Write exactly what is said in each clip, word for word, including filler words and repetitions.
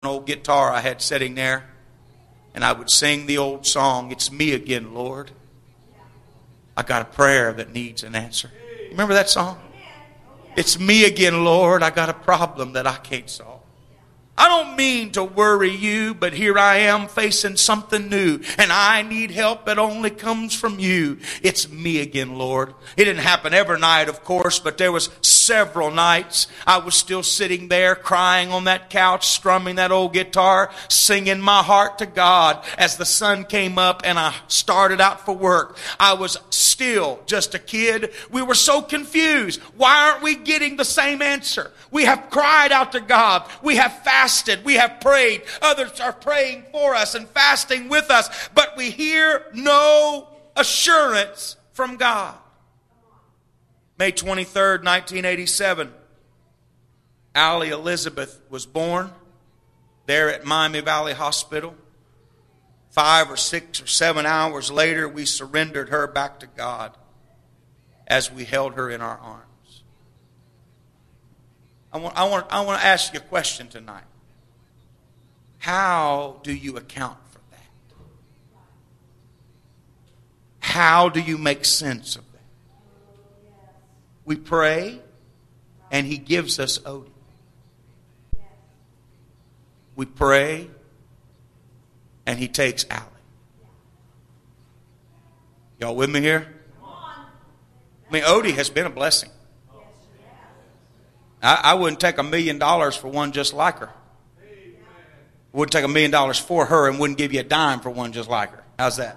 An old guitar I had sitting there, and I would sing the old song, "It's me again, Lord. I got a prayer that needs an answer." Remember that song? It's me again, Lord. I got a problem that I can't solve. I don't mean to worry you, but here I am facing something new, and I need help that only comes from you. It's me again, Lord. It didn't happen every night, of course, but there was several nights I was still sitting there crying on that couch, strumming that old guitar, singing my heart to God. As the sun came up and I started out for work, I was still just a kid. We were so confused. Why aren't we getting the same answer? We have cried out to God. We have fasted. We have prayed. Others are praying for us and fasting with us. But we hear no assurance from God. May twenty-third, nineteen eighty-seven, Allie Elizabeth was born there at Miami Valley Hospital. Five or six or seven hours later, we surrendered her back to God as we held her in our arms. I want, I want, I want to ask you a question tonight. How do you account for that? How do you make sense of that? We pray, and He gives us Odie. We pray, and He takes Allie. Y'all with me here? I mean, Odie has been a blessing. I, I wouldn't take a million dollars for one just like her. Wouldn't take a million dollars for her and wouldn't give you a dime for one just like her. How's that?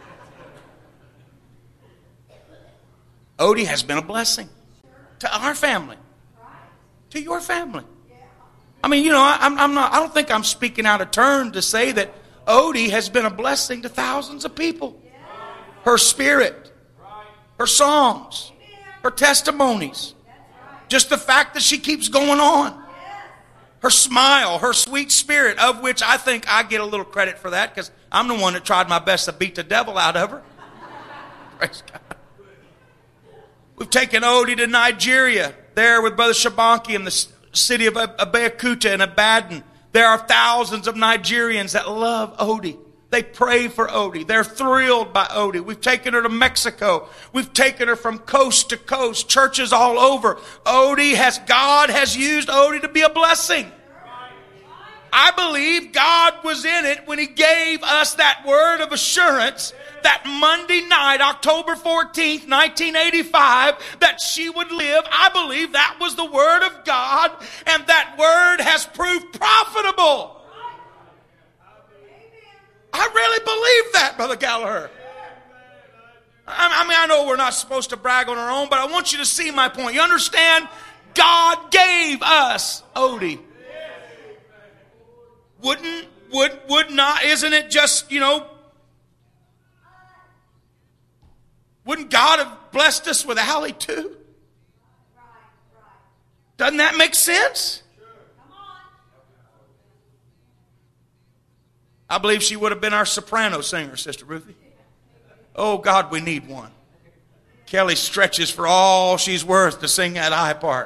Odie has been a blessing to our family, to your family. I mean, you know, I, I'm, I'm not. I don't think I'm speaking out of turn to say that Odie has been a blessing to thousands of people. Her spirit, her songs, her testimonies, just the fact that she keeps going on. Her smile, her sweet spirit, of which I think I get a little credit for that because I'm the one that tried my best to beat the devil out of her. Praise God. We've taken Odie to Nigeria, there with Brother Shabanki in the city of Abeokuta and Ibadan. There are thousands of Nigerians that love Odie. They pray for Odie. They're thrilled by Odie. We've taken her to Mexico. We've taken her from coast to coast, churches all over. Odie has, God has used Odie to be a blessing. I believe God was in it when He gave us that word of assurance that Monday night, October fourteenth, nineteen eighty-five, that she would live. I believe that was the word of God, and that word has proved profitable. I really believe that, Brother Gallagher. I mean, I know we're not supposed to brag on our own, but I want you to see my point. You understand? God gave us Odie. Wouldn't, would, would not, isn't it just, you know, wouldn't God have blessed us with Allie too? Doesn't that make sense? I believe she would have been our soprano singer, Sister Ruthie. Oh, God, we need one. Kelly stretches for all she's worth to sing that high part.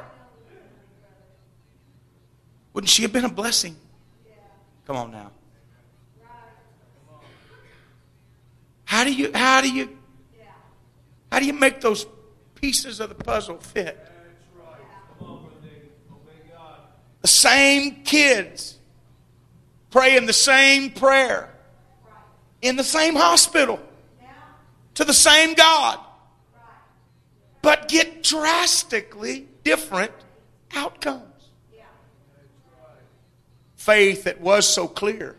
Wouldn't she have been a blessing? Come on now. How do you, how do you, how do you make those pieces of the puzzle fit? The same kids praying the same prayer in the same hospital to the same God, but get drastically different outcomes. Faith that was so clear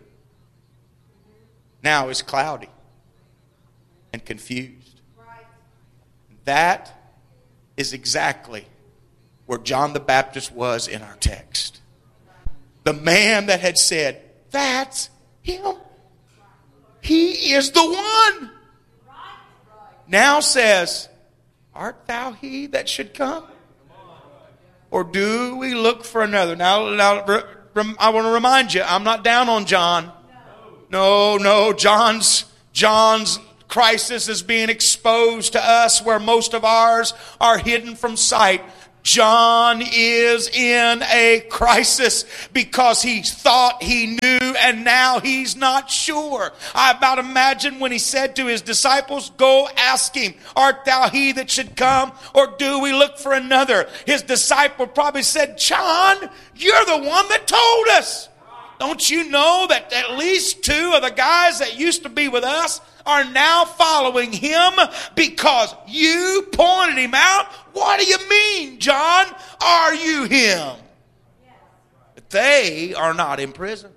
now is cloudy and confused. That is exactly where John the Baptist was in our text. The man that had said, "That's him. He is the one." Now says, "Art thou he that should come? Or do we look for another?" Now, now I want to remind you, I'm not down on John. No, no, John's, John's crisis is being exposed to us where most of ours are hidden from sight. John is in a crisis because he thought he knew and now he's not sure. I about imagine when he said to his disciples, go ask him, art thou he that should come, or do we look for another? His disciple probably said, John, you're the one that told us. Don't you know that at least two of the guys that used to be with us are now following him because you pointed him out? What do you mean, John? Are you him? But they are not in prison.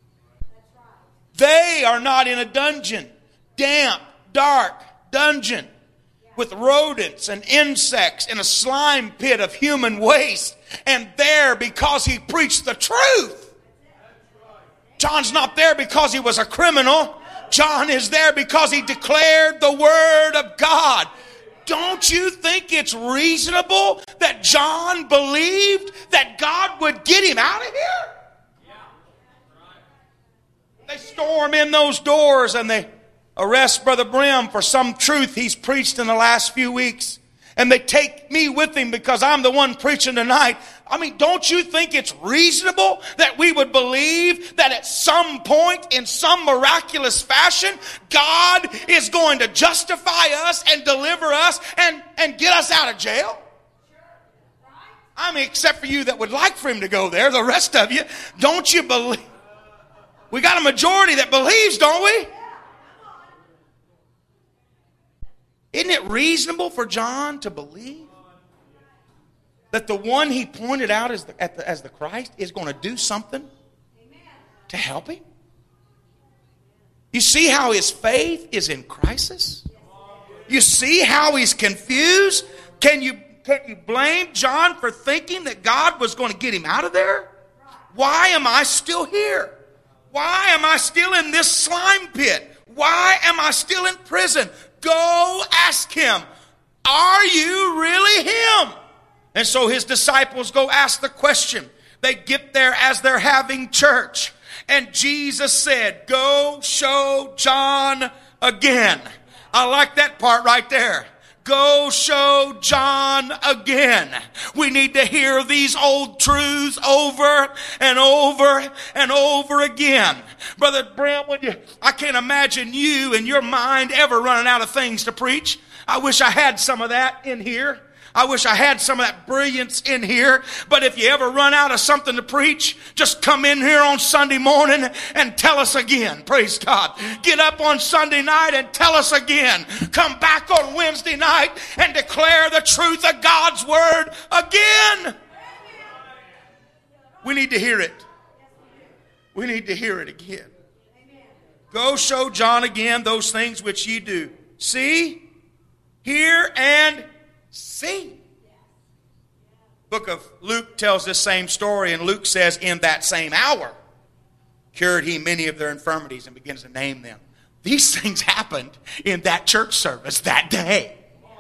They are not in a dungeon, damp, dark dungeon with rodents and insects in a slime pit of human waste. And there because he preached the truth. John's not there because he was a criminal. John is there because he declared the word of God. Don't you think it's reasonable that John believed that God would get him out of here? They storm in those doors and they arrest Brother Brim for some truth he's preached in the last few weeks. And they take me with him because I'm the one preaching tonight. I mean, don't you think it's reasonable that we would believe that at some point, in some miraculous fashion, God is going to justify us and deliver us and, and get us out of jail? I mean, except for you that would like for him to go there. The rest of you, don't you believe? We got a majority that believes, don't we? Isn't it reasonable for John to believe that the one he pointed out as the, at the, as the Christ is going to do something to help him? You see how his faith is in crisis? You see how he's confused? Can you, can you blame John for thinking that God was going to get him out of there? Why am I still here? Why am I still in this slime pit? Why am I still in prison? Go ask him, are you really him? And so his disciples go ask the question. They get there as they're having church. And Jesus said, go show John again. I like that part right there. Go show John again. We need to hear these old truths over and over and over again. Brother Brent, when you, I can't imagine you in your mind ever running out of things to preach. I wish I had some of that in here. I wish I had some of that brilliance in here. But if you ever run out of something to preach, just come in here on Sunday morning and tell us again. Praise God. Get up on Sunday night and tell us again. Come back on Wednesday night and declare the truth of God's word again. We need to hear it. We need to hear it again. Go show John again those things which ye do. See, hear, and see. Book of Luke tells this same story, and Luke says, in that same hour cured he many of their infirmities, and begins to name them. These things happened in that church service that day.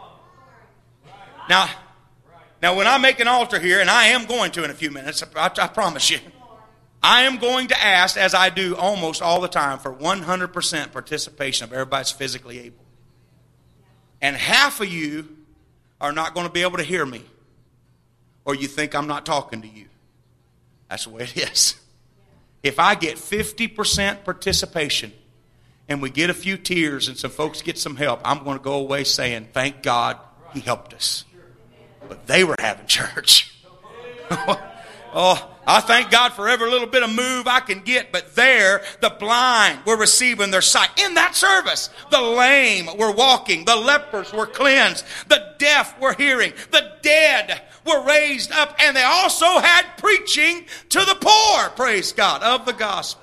Now, now when I make an altar here, and I am going to in a few minutes, I, I promise you, I am going to ask, as I do almost all the time, for one hundred percent participation of everybody that's physically able. And half of you are not going to be able to hear me, or you think I'm not talking to you. That's the way it is. If I get fifty percent participation and we get a few tears and some folks get some help, I'm going to go away saying, thank God he helped us. But they were having church. Oh, I thank God for every little bit of move I can get. But there, the blind were receiving their sight. In that service, the lame were walking. The lepers were cleansed. The deaf were hearing. The dead were raised up. And they also had preaching to the poor, praise God, of the gospel.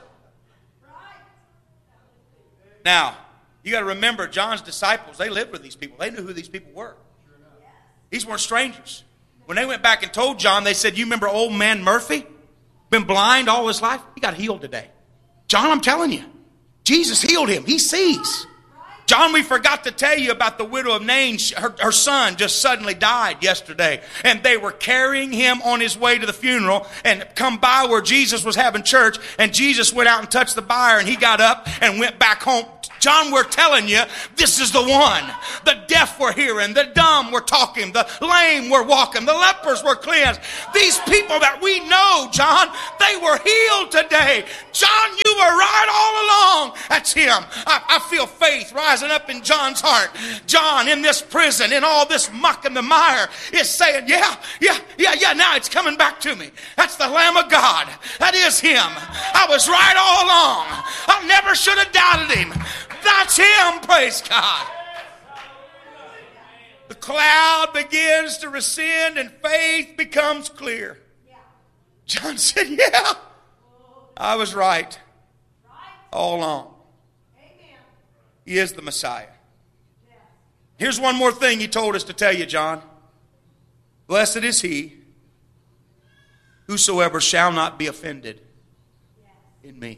Now, you got to remember, John's disciples, they lived with these people. They knew who these people were. These weren't strangers. When they went back and told John, they said, you remember old man Murphy? Been blind all his life? He got healed today. John, I'm telling you, Jesus healed him. He sees. John, we forgot to tell you about the widow of Nain. Her, her son just suddenly died yesterday. And they were carrying him on his way to the funeral and come by where Jesus was having church. And Jesus went out and touched the bier and he got up and went back home. John, we're telling you, this is the one. The deaf were hearing, the dumb were talking, the lame were walking, the lepers were cleansed. These people that we know, John, they were healed today. John, you were right all along. That's him. I, I feel faith rising up in John's heart. John, in this prison, in all this muck and the mire, is saying, yeah, yeah, yeah, yeah, now it's coming back to me. That's the Lamb of God. That is him. I was right all along. I never should have doubted him. That's him, praise God. The cloud begins to rescind and faith becomes clear. John said, yeah, I was right all along. He is the Messiah. Here's one more thing he told us to tell you, John. Blessed is he whosoever shall not be offended in me.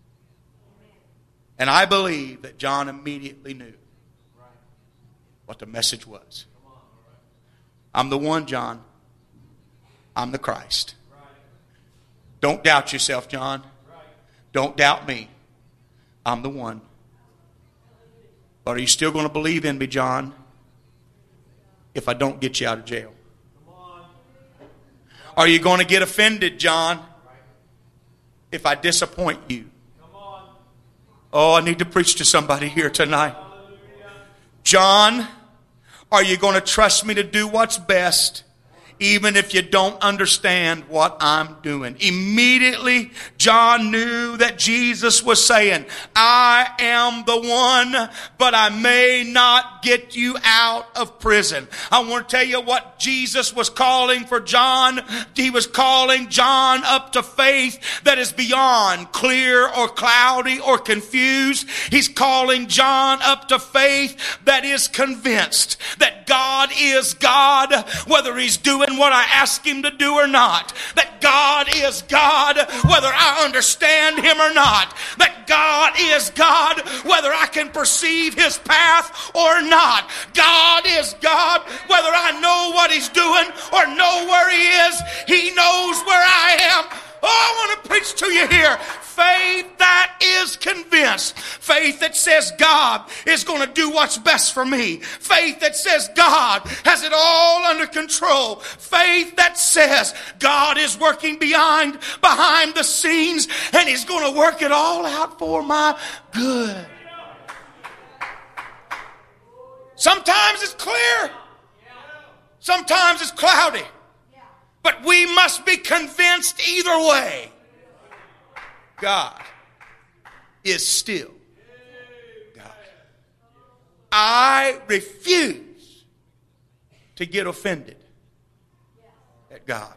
And I believe that John immediately knew what the message was. I'm the one, John. I'm the Christ. Don't doubt yourself, John. Don't doubt me. I'm the one. But are you still going to believe in me, John, if I don't get you out of jail? Are you going to get offended, John, if I disappoint you? Oh, I need to preach to somebody here tonight. John, are you going to trust me to do what's best, even if you don't understand what I'm doing? Immediately, John knew that Jesus was saying, I am the one, but I may not get you out of prison. I want to tell you what Jesus was calling for John. He was calling John up to faith that is beyond clear or cloudy or confused. He's calling John up to faith that is convinced that God is God, whether he's doing what I ask him to do or not. That God is God, whether I understand him or not. That God is God, whether I can perceive his path or not. God is God, whether I know what he's doing or know where he is. He knows where I am. Oh, I want to preach to you here. Faith that is convinced. Faith that says God is going to do what's best for me. Faith that says God has it all under control. Faith that says God is working behind, behind the scenes and he's going to work it all out for my good. Sometimes it's clear. Sometimes it's cloudy. But we must be convinced either way. God is still God. I refuse to get offended at God.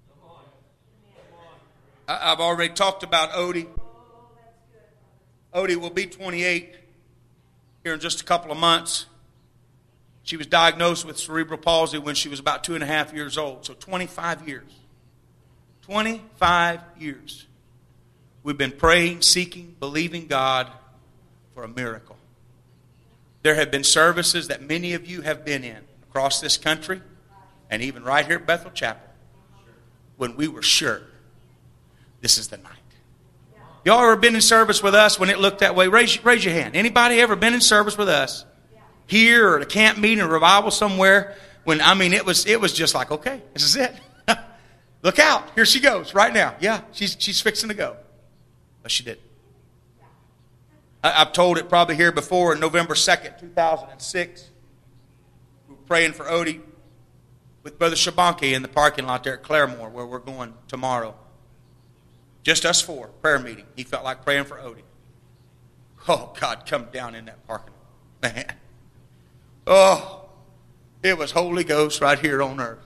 I've already talked about Odie. Odie will be twenty-eight here in just a couple of months. She was diagnosed with cerebral palsy when she was about two and a half years old. So twenty-five years. twenty-five years. We've been praying, seeking, believing God for a miracle. There have been services that many of you have been in across this country and even right here at Bethel Chapel when we were sure this is the night. Y'all ever been in service with us when it looked that way? Raise, raise your hand. Anybody ever been in service with us? Here or at a camp meeting or revival somewhere when, I mean, it was it was just like, okay, this is it. Look out. Here she goes right now. Yeah, she's she's fixing to go. But she didn't. I, I've told it probably here before. On November second, two thousand six, we were praying for Odie with Brother Shabanki in the parking lot there at Claremore where we're going tomorrow. Just us four, prayer meeting. He felt like praying for Odie. Oh, God, come down in that parking lot. Man. Oh, it was Holy Ghost right here on earth.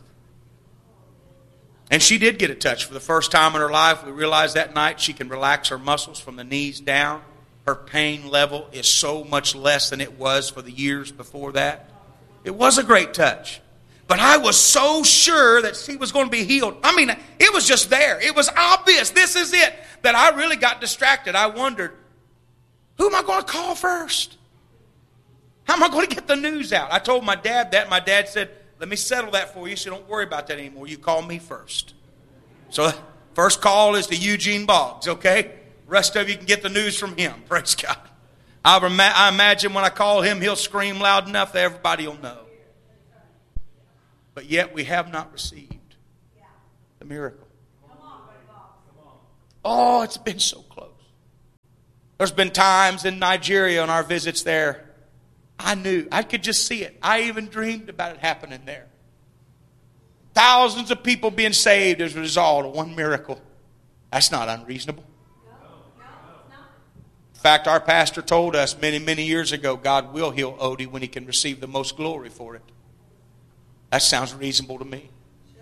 And she did get a touch for the first time in her life. We realized that night she can relax her muscles from the knees down. Her pain level is so much less than it was for the years before that. It was a great touch. But I was so sure that she was going to be healed. I mean, it was just there. It was obvious. This is it. That I really got distracted. I wondered, who am I going to call first? How am I going to get the news out? I told my dad that. My dad said, let me settle that for you, so don't worry about that anymore. You call me first. So first call is to Eugene Boggs, okay? Rest of you can get the news from him. Praise God. I, rem- I imagine when I call him, he'll scream loud enough that everybody will know. But yet we have not received the miracle. Oh, it's been so close. There's been times in Nigeria on our visits there, I knew, I could just see it. I even dreamed about it happening there. Thousands of people being saved as a result of one miracle. That's not unreasonable. In fact, our pastor told us many, many years ago, God will heal Odie when he can receive the most glory for it. That sounds reasonable to me.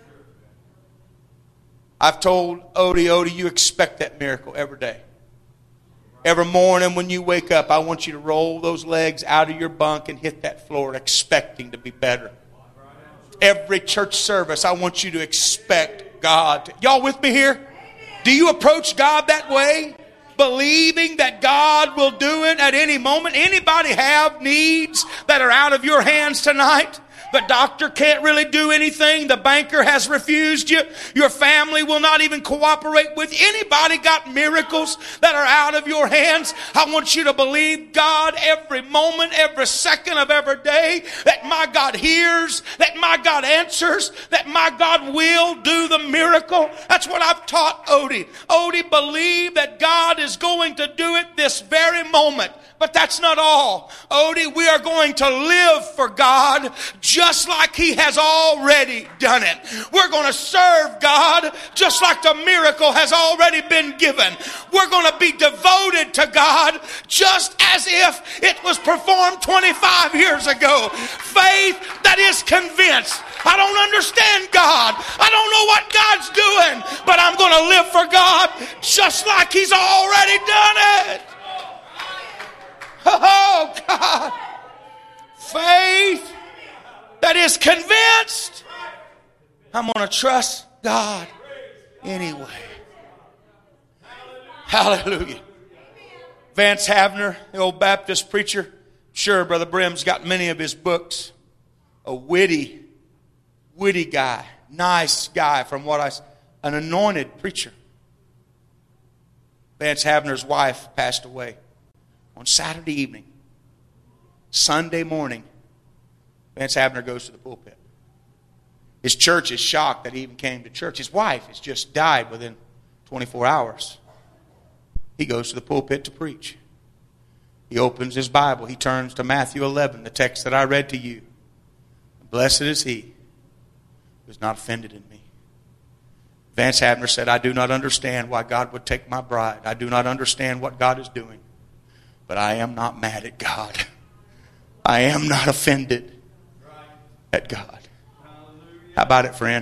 I've told Odie, Odie, you expect that miracle every day. Every morning when you wake up, I want you to roll those legs out of your bunk and hit that floor expecting to be better. Every church service, I want you to expect God. To, y'all with me here? Do you approach God that way? Believing that God will do it at any moment? Anybody have needs that are out of your hands tonight? The doctor can't really do anything. The banker has refused you. Your family will not even cooperate with you. Anybody got miracles that are out of your hands? I want you to believe God every moment, every second of every day, that my God hears, that my God answers, that my God will do the miracle. That's what I've taught Odie. Odie, believe that God is going to do it this very moment. But that's not all. Odie, we are going to live for God just like He has already done it. We're going to serve God just like the miracle has already been given. We're going to be devoted to God just as if it was performed twenty-five years ago. Faith that is convinced. I don't understand God. I don't know what God's doing, but I'm going to live for God just like He's already done it. Oh, God. Faith that is convinced. I'm going to trust God anyway. Hallelujah. Vance Havner, the old Baptist preacher. Sure, Brother Brim's got many of his books. A witty, witty guy. Nice guy from what I... An anointed preacher. Vance Havner's wife passed away on Saturday evening. Sunday morning, Vance Havner goes to the pulpit. His church is shocked that he even came to church. His wife has just died within twenty-four hours. He goes to the pulpit to preach. He opens his Bible. He turns to Matthew eleven, the text that I read to you. Blessed is he who is not offended in me. Vance Havner said, I do not understand why God would take my bride. I do not understand what God is doing. But I am not mad at God. I am not offended at God. How about it, friend?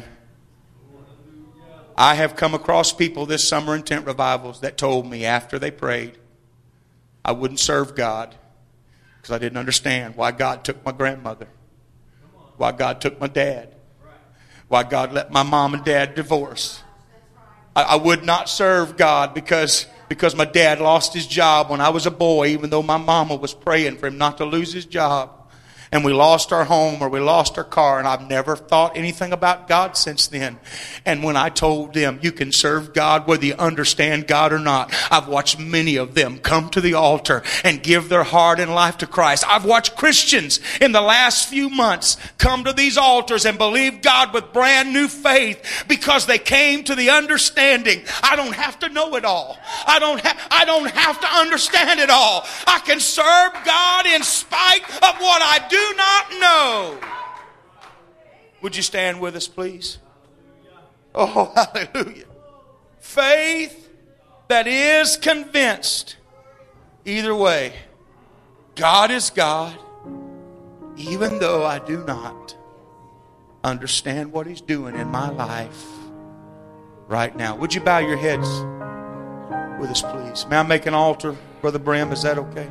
I have come across people this summer in tent revivals that told me after they prayed, I wouldn't serve God because I didn't understand why God took my grandmother, why God took my dad, why God let my mom and dad divorce. I, I would not serve God because... Because my dad lost his job when I was a boy, even though my mama was praying for him not to lose his job. And we lost our home or we lost our car, and I've never thought anything about God since then. And when I told them, you can serve God whether you understand God or not, I've watched many of them come to the altar and give their heart and life to Christ. I've watched Christians in the last few months come to these altars and believe God with brand new faith because they came to the understanding, I don't have to know it all. I don't, ha- I don't have to understand it all. I can serve God in spite of what I do not know. Would you stand with us, please? Oh, hallelujah. Faith that is convinced. Either way, God is God, even though I do not understand what He's doing in my life right now. Would you bow your heads with us, please? May I make an altar, Brother Brim? Is that okay?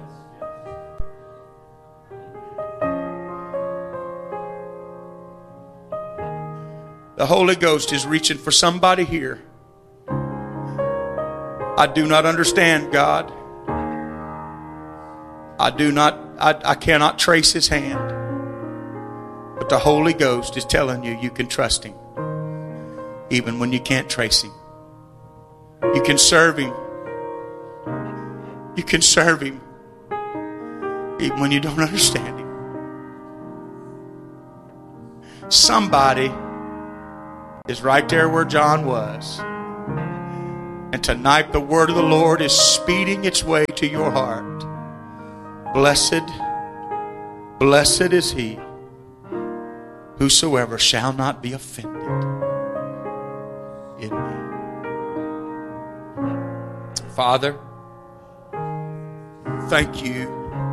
The Holy Ghost is reaching for somebody here. I do not understand, God. I do not, I, I cannot trace his hand. But the Holy Ghost is telling you, you can trust him. Even when you can't trace him. You can serve him. You can serve him. Even when you don't understand him. Somebody is right there where John was. And tonight the word of the Lord is speeding its way to your heart. Blessed, blessed is he whosoever shall not be offended in me. Father, thank you.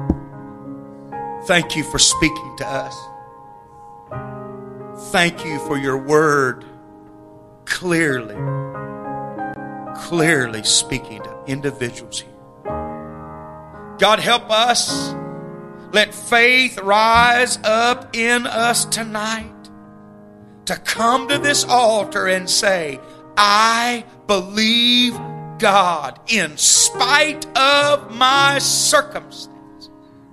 Thank you for speaking to us. Thank you for your word clearly, clearly speaking to individuals here. God, help us. Let faith rise up in us tonight to come to this altar and say, I believe God in spite of my circumstance.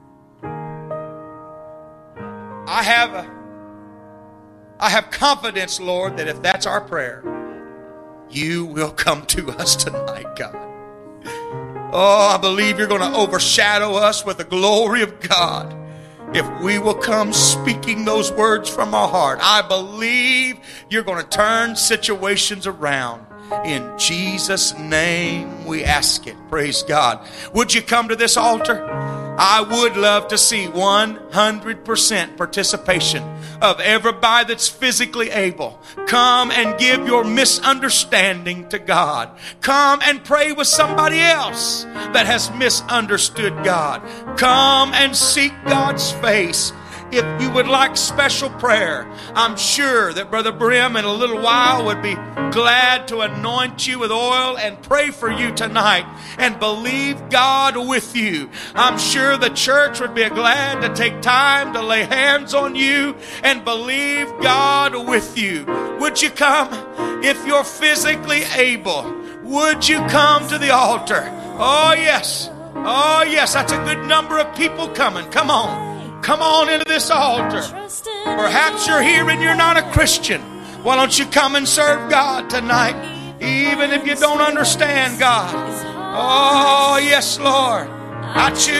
I have a, I have confidence, Lord, that if that's our prayer, you will come to us tonight, God. Oh, I believe you're going to overshadow us with the glory of God if we will come speaking those words from our heart. I believe you're going to turn situations around. In Jesus' name we ask it. Praise God. Would you come to this altar? I would love to see one hundred percent participation of everybody that's physically able. Come and give your misunderstanding to God. Come and pray with somebody else that has misunderstood God. Come and seek God's face. If you would like special prayer, I'm sure that Brother Brim in a little while would be glad to anoint you with oil and pray for you tonight and believe God with you. I'm sure the church would be glad to take time to lay hands on you and believe God with you. Would you come? If you're physically able, would you come to the altar? Oh, yes. Oh, yes. That's a good number of people coming. Come on. Come on into this altar. Perhaps you're here and you're not a Christian. Why don't you come and serve God tonight? Even if you don't understand God. Oh, yes, Lord. I choose.